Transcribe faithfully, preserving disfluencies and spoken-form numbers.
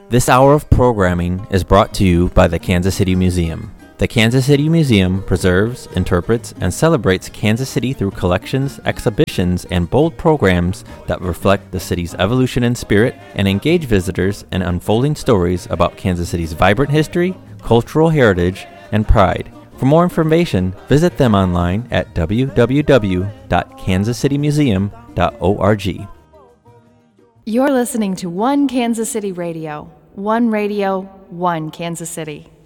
This hour of programming is brought to you by the Kansas City Museum. The Kansas City Museum preserves, interprets, and celebrates Kansas City through collections, exhibitions, and bold programs that reflect the city's evolution and spirit and engage visitors in unfolding stories about Kansas City's vibrant history, cultural heritage, and pride. For more information, visit them online at w w w dot kansas city museum dot org. You're listening to One Kansas City Radio. One Radio, One Kansas City.